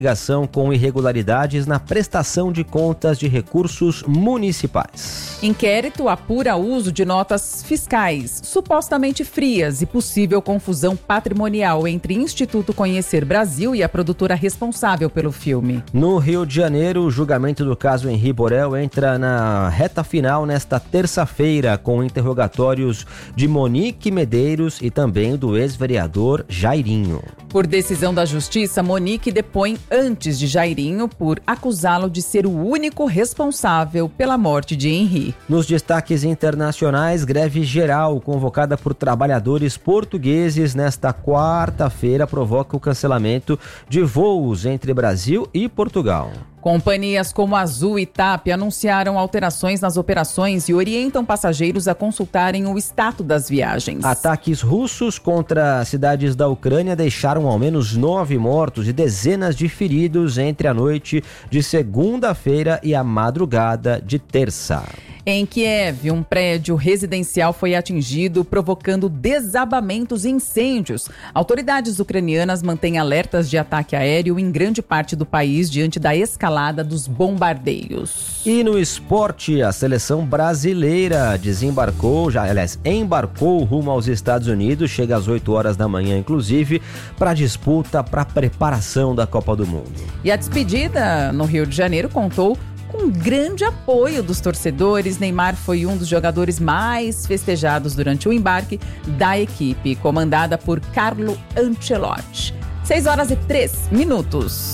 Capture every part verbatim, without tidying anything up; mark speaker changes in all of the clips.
Speaker 1: Ligação com irregularidades na prestação de contas de recursos municipais.
Speaker 2: Inquérito apura uso de notas fiscais supostamente frias e possível confusão patrimonial entre Instituto Conhecer Brasil e a produtora responsável pelo filme.
Speaker 1: No Rio de Janeiro, o julgamento do caso Henri Borel entra na reta final nesta terça-feira com interrogatórios de Monique Medeiros e também do ex-vereador Jairinho.
Speaker 2: Por decisão da Justiça, Monique depõe antes de Jairinho por acusá-lo de ser o único responsável pela morte de Henri.
Speaker 1: Nos destaques internacionais, greve geral convocada por trabalhadores portugueses nesta quarta-feira provoca o cancelamento de voos entre Brasil e Portugal.
Speaker 2: Companhias como Azul e TAP anunciaram alterações nas operações e orientam passageiros a consultarem o status das viagens.
Speaker 1: Ataques russos contra cidades da Ucrânia deixaram ao menos nove mortos e dezenas de feridos entre a noite de segunda-feira e a madrugada de terça.
Speaker 2: Em Kiev, um prédio residencial foi atingido, provocando desabamentos e incêndios. Autoridades ucranianas mantêm alertas de ataque aéreo em grande parte do país diante da escalada dos bombardeios.
Speaker 1: E no esporte, a seleção brasileira desembarcou, já, aliás, embarcou rumo aos Estados Unidos, chega às oito horas da manhã, inclusive, para a disputa, para a preparação da Copa do Mundo.
Speaker 2: E a despedida no Rio de Janeiro contou com grande apoio dos torcedores. Neymar foi um dos jogadores mais festejados durante o embarque da equipe, comandada por Carlo Ancelotti. seis horas e três minutos.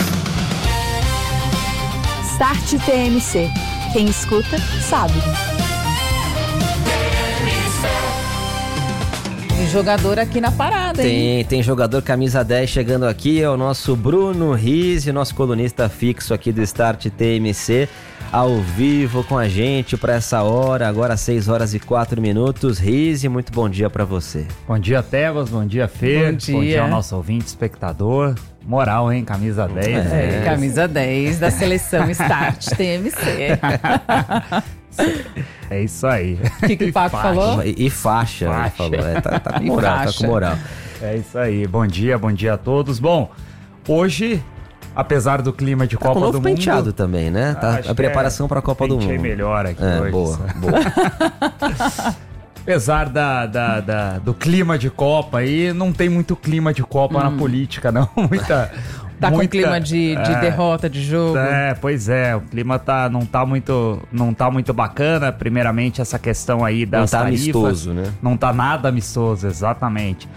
Speaker 3: Start T M C. Quem escuta, sabe.
Speaker 2: Tem jogador aqui na parada, hein?
Speaker 1: Tem, tem jogador camisa dez chegando aqui, é o nosso Bruno Rizzi, nosso colunista fixo aqui do Start T M C, ao vivo com a gente para essa hora, agora seis horas e quatro minutos. Rizzi, muito bom dia para você.
Speaker 4: Bom dia, Tebas, bom dia, Fê.
Speaker 2: Bom dia.
Speaker 4: Bom dia ao nosso ouvinte, espectador. Moral, hein? Camisa dez.
Speaker 2: É,
Speaker 4: né?
Speaker 2: camisa dez da seleção Start T M C.
Speaker 4: É isso aí.
Speaker 2: O que, que o Paco falou?
Speaker 1: E, e faixa,
Speaker 4: Faixa.
Speaker 1: ele falou. É, tá, tá com
Speaker 2: E
Speaker 1: moral,
Speaker 2: faixa.
Speaker 1: tá com moral.
Speaker 4: É isso aí. Bom dia, bom dia a todos. Bom, hoje, apesar do clima de
Speaker 1: Tá
Speaker 4: Copa
Speaker 1: com novo
Speaker 4: do Mundo...
Speaker 1: penteado também, né? Tá
Speaker 4: acho
Speaker 1: a preparação
Speaker 4: que é,
Speaker 1: para a Copa do Mundo.
Speaker 4: Pentei melhor aqui
Speaker 1: É,
Speaker 4: hoje.
Speaker 1: boa,
Speaker 4: sabe?
Speaker 1: boa.
Speaker 4: Apesar da, da, da- do clima de Copa aí, não tem muito clima de Copa na política, não. Muita...
Speaker 2: Tá com
Speaker 4: muita-
Speaker 2: clima de, de
Speaker 4: é.
Speaker 2: derrota de jogo?
Speaker 4: É, pois é, o clima tá, não, tá muito, não tá muito bacana. Primeiramente, essa questão aí das
Speaker 1: Não tá
Speaker 4: tarifas.
Speaker 1: amistoso, né?
Speaker 4: Não tá nada amistoso, exatamente.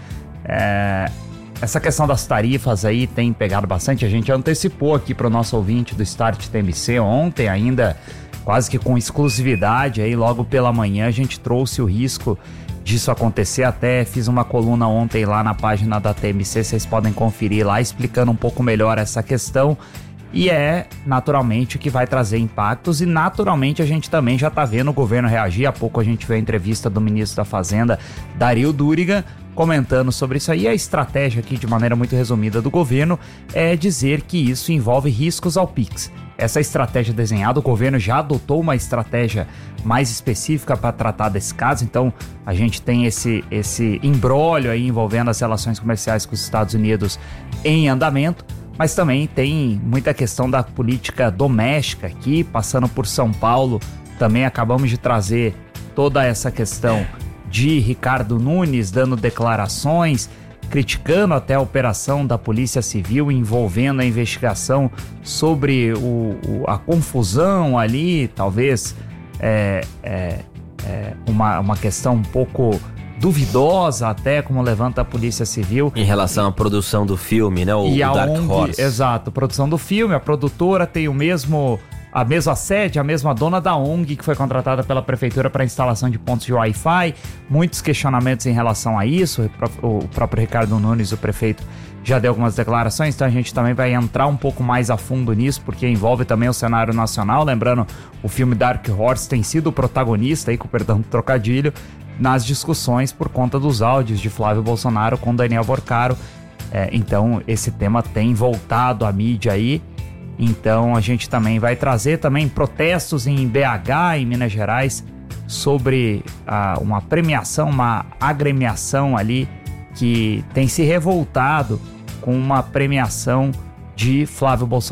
Speaker 4: É, essa questão das tarifas aí tem pegado bastante. A gente antecipou aqui para o nosso ouvinte do Start T M C ontem ainda, quase que com exclusividade. Aí logo pela manhã a gente trouxe o risco disso acontecer. Até fiz uma coluna ontem lá na página da T M C, vocês podem conferir lá, explicando um pouco melhor essa questão. E é naturalmente que vai trazer impactos, e naturalmente a gente também já tá vendo o governo reagir. Há pouco a gente viu a entrevista do ministro da Fazenda, Dario Duriga, comentando sobre isso aí. A estratégia aqui, de maneira muito resumida, do governo é dizer que isso envolve riscos ao Pix. Essa estratégia desenhada, o governo já adotou uma estratégia mais específica para tratar desse caso. Então, a gente tem esse, esse imbróglio aí envolvendo as relações comerciais com os Estados Unidos em andamento, mas também tem muita questão da política doméstica aqui, passando por São Paulo. Também acabamos de trazer toda essa questão de Ricardo Nunes dando declarações, criticando até a operação da Polícia Civil envolvendo a investigação sobre o, o, a confusão ali, talvez é, é, é uma, uma questão um pouco duvidosa até, como levanta a Polícia Civil.
Speaker 1: Em relação à produção do filme, né? O,
Speaker 4: E
Speaker 1: o
Speaker 4: a
Speaker 1: Dark
Speaker 4: O N G,
Speaker 1: Horse.
Speaker 4: exato, produção do filme, a produtora tem o mesmo... a mesma sede, a mesma dona da O N G que foi contratada pela prefeitura para instalação de pontos de Wi-Fi. Muitos questionamentos em relação a isso. O próprio Ricardo Nunes, o prefeito, já deu algumas declarações, então a gente também vai entrar um pouco mais a fundo nisso, porque envolve também o cenário nacional. Lembrando, o filme Dark Horse tem sido o protagonista, aí, com perdão do trocadilho, nas discussões por conta dos áudios de Flávio Bolsonaro com Daniel Borcaro. É, então esse tema tem voltado à mídia aí. Então a gente também vai trazer também protestos em B H, em Minas Gerais, sobre ah, uma premiação, uma agremiação ali que tem se revoltado com uma premiação de Flávio Bolsonaro.